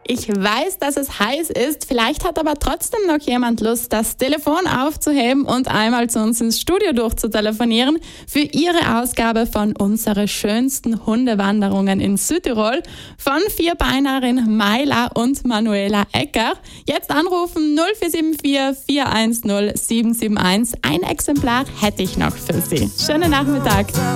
Ich weiß, dass es heiß ist. Vielleicht hat aber trotzdem noch jemand Lust, das Telefon aufzuheben und einmal zu uns ins Studio durchzutelefonieren für Ihre Ausgabe von unsere schönsten Hundewanderungen in Südtirol von Vierbeinarin Maila und Manuela Ecker. Jetzt anrufen 0474 410 771. Ein Exemplar hätte ich noch für Sie. Schönen Nachmittag.